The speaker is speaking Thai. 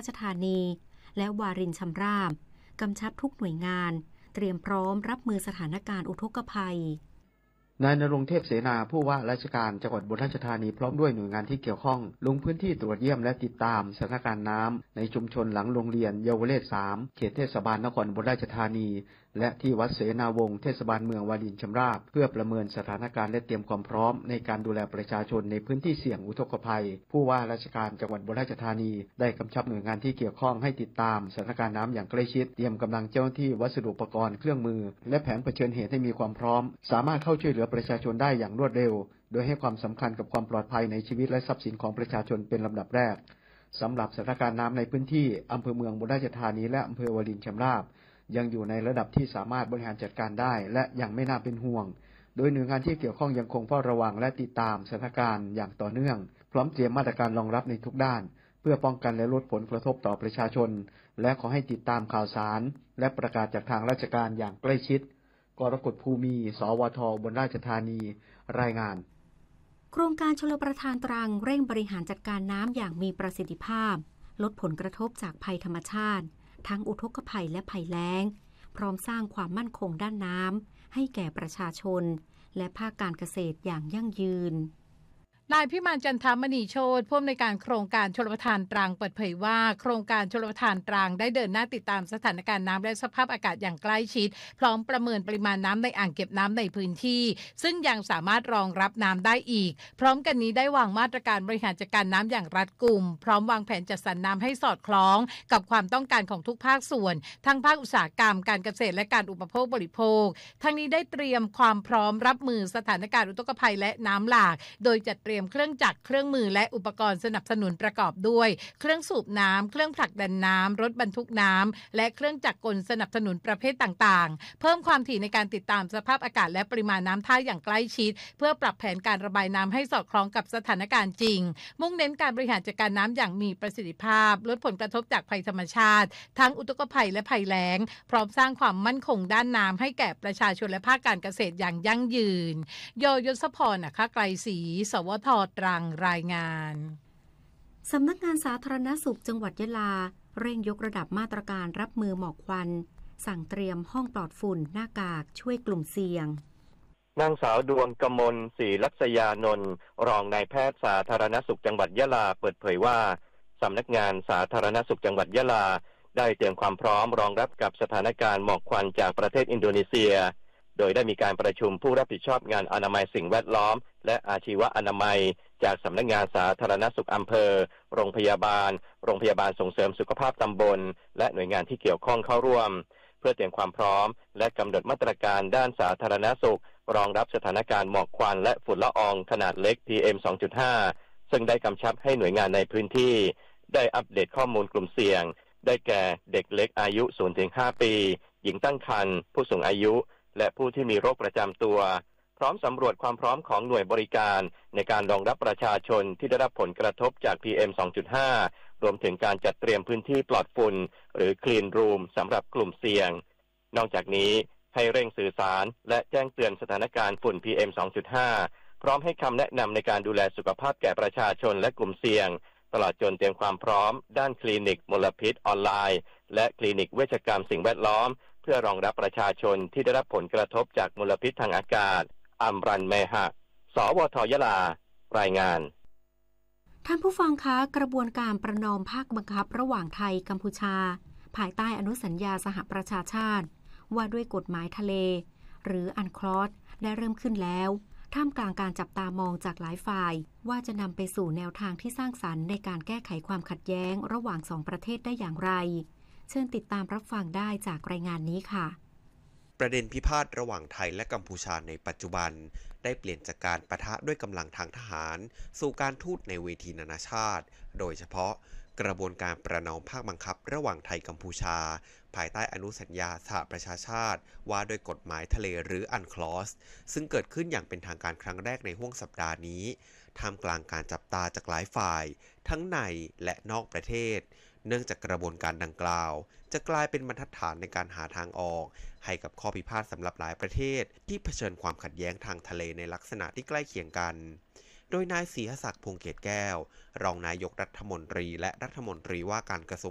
ชธานีและวารินชำราบกำชับทุกหน่วยงานเตรียมพร้อมรับมือสถานการณ์อุทกภัยนายณรงค์เทพเสนาผู้ว่าราชการจังหวัดอุบลราชธานีพร้อมด้วยหน่วยงานที่เกี่ยวข้องลงพื้นที่ตรวจเยี่ยมและติดตามสถานการณ์น้ำในชุมชนหลังโรงเรียนเยาวเลศ3เขตเทศบาลนครอุบลราชธานีและที่วัดเสนาวงศ์เทศบาลเมืองวารินชำราบเพื่อประเมินสถานการณ์และเตรียมความพร้อมในการดูแลประชาชนในพื้นที่เสี่ยงอุทกภัยผู้ว่าราชการจังหวัดอุบลราชธานีได้กำชับหน่วยงานที่เกี่ยวข้องให้ติดตามสถานการณ์น้ำอย่างใกล้ชิดเตรียมกำลังเจ้าหน้าที่วัสดุอุปกรณ์เครื่องมือและแผนเผชิญเหตุให้มีความพร้อมสามารถเข้าช่วยเหลือประชาชนได้อย่างรวดเร็วโดยให้ความสำคัญกับความปลอดภัยในชีวิตและทรัพย์สินของประชาชนเป็นลำดับแรกสำหรับสถานการณ์น้ำในพื้นที่อำเภอเมืองอุบลราชธานีและอำเภอวารินชำราบยังอยู่ในระดับที่สามารถบริหารจัดการได้และยังไม่น่าเป็นห่วงโดยหน่วยงานที่เกี่ยวข้องยังคงเฝ้าระวังและติดตามสถานการณ์อย่างต่อเนื่องพร้อมเตรียมมาตรการรองรับในทุกด้านเพื่อป้องกันและลดผลกระทบต่อประชาชนและขอให้ติดตามข่าวสารและประกาศจากทางราชการอย่างใกล้ชิดกรกฎภูมิสวทอุบลราชธานีรายงานโครงการชลประทานตรังเร่งบริหารจัดการน้ำอย่างมีประสิทธิภาพลดผลกระทบจากภัยธรรมชาติทั้งอุทกภัยและภัยแล้งพร้อมสร้างความมั่นคงด้านน้ำให้แก่ประชาชนและภาคการเกษตรอย่างยั่งยืนนายพิมานจันทมณีโชติผู้อำนวยการโครงการชลประทานตรังเปิดเผยว่าโครงการชลประทานตรังได้เดินหน้าติดตามสถานการณ์น้ำและสภาพอากาศอย่างใกล้ชิดพร้อมประเมินปริมาณน้ำในอ่างเก็บน้ำในพื้นที่ซึ่งยังสามารถรองรับน้ำได้อีกพร้อมกันนี้ได้วางมาตรการบริหารจัดการน้ำอย่างรัดกุมพร้อมวางแผนจัดสรรน้ำให้สอดคล้องกับความต้องการของทุกภาคส่วนทั้งภาคอุตสาหกรรมการเกษตรและการอุปโภคบริโภคทั้งนี้ได้เตรียมความพร้อมรับมือสถานการณ์อุทกภัยและน้ำหลากโดยจัดเตรียมเครื่องจักรเครื่องมือและอุปกรณ์สนับสนุนประกอบด้วยเครื่องสูบน้ำเครื่องผลักดันน้ำรถบรรทุกน้ำและเครื่องจักรกลสนับสนุนประเภทต่างๆเพิ่มความถี่ในการติดตามสภาพอากาศและปริมาณน้ำท่าอย่างใกล้ชิดเพื่อปรับแผนการระบายน้ำให้สอดคล้องกับสถานการณ์จริงมุ่งเน้นการบริหารจัดการน้ำอย่างมีประสิทธิภาพลดผลกระทบจากภัยธรรมชาติทั้งอุทกภัยและภัยแล้งพร้อมสร้างความมั่นคงด้านน้ำให้แก่ประชาชนและภาคการเกษตรอย่างยั่งยืนยศพรไกรศรีสวทตรังรายงานสำนักงานสาธารณสุขจังหวัดยะลาเร่งยกระดับมาตรการรับมือหมอกควันสั่งเตรียมห้องปลอดฝุ่นหน้ากากช่วยกลุ่มเสี่ยงนางสาวดวงกมลศรีลักษยานนท์รองนายแพทย์สาธารณสุขจังหวัดยะลาเปิดเผยว่าสำนักงานสาธารณสุขจังหวัดยะลาได้เตรียมความพร้อมรองรับกับสถานการณ์หมอกควันจากประเทศอินโดนีเซียโดยได้มีการประชุมผู้รับผิดชอบงานอนามัยสิ่งแวดล้อมและอาชีวอนามัยจากสำนักงานสาธารณสุขอำเภอโรงพยาบาลส่งเสริมสุขภาพตำบลและหน่วยงานที่เกี่ยวข้องเข้าร่วมเพื่อเตรียมความพร้อมและกำหนดมาตรการด้านสาธารณสุขรองรับสถานการณ์หมอกควันและฝุ่นละอองขนาดเล็ก PM 2.5 ซึ่งได้กำชับให้หน่วยงานในพื้นที่ได้อัปเดตข้อมูลกลุ่มเสี่ยงได้แก่เด็กเล็กอายุ 0-5 ปีหญิงตั้งครรภ์ผู้สูงอายุและผู้ที่มีโรคประจำตัวพร้อมสำรวจความพร้อมของหน่วยบริการในการรองรับประชาชนที่ได้รับผลกระทบจาก PM 2.5 รวมถึงการจัดเตรียมพื้นที่ปลอดฝุ่นหรือ Clean Room สำหรับกลุ่มเสี่ยงนอกจากนี้ให้เร่งสื่อสารและแจ้งเตือนสถานการณ์ฝุ่น PM 2.5 พร้อมให้คำแนะนำในการดูแลสุขภาพแก่ประชาชนและกลุ่มเสี่ยงตลอดจนเตรียมความพร้อมด้านคลินิกมลพิษออนไลน์และคลินิกเวชกรรมสิ่งแวดล้อมเพื่อรองรับประชาชนที่ได้รับผลกระทบจากมลพิษทางอากาศอัมรันเมหะสวทยะลารายงานท่านผู้ฟังคะกระบวนการประนอมภาคบังคับระหว่างไทยกัมพูชาภายใต้อนุสัญญาสหประชาชาติว่าด้วยกฎหมายทะเลหรืออันคลอสได้เริ่มขึ้นแล้วท่ามกลางการจับตามองจากหลายฝ่ายว่าจะนำไปสู่แนวทางที่สร้างสรรค์ในการแก้ไขความขัดแย้งระหว่างสองประเทศได้อย่างไรเชิญติดตามรับฟังได้จากรายงานนี้ค่ะประเด็นพิพาทระหว่างไทยและกัมพูชาในปัจจุบันได้เปลี่ยนจากการปะทะด้วยกำลังทางทหารสู่การทูตในเวทีนานาชาติโดยเฉพาะกระบวนการประนอมภาคบังคับระหว่างไทยกัมพูชาภายใต้อนุสัญญาสหประชาชาติว่าด้วยกฎหมายทะเลหรืออันคลอสซึ่งเกิดขึ้นอย่างเป็นทางการครั้งแรกในห้วงสัปดาห์นี้ท่ามกลางการจับตาจากหลายฝ่ายทั้งในและนอกประเทศเนื่องจากกระบวนการดังกล่าวจะกลายเป็นบรรทัดฐานในการหาทางออกให้กับข้อพิพาทสำหรับหลายประเทศที่เผชิญความขัดแย้งทางทะเลในลักษณะที่ใกล้เคียงกันโดยนายศรีหศักดิ์พงษ์เกตแก้วรองนายกรัฐมนตรีและรัฐมนตรีว่าการกระทรวง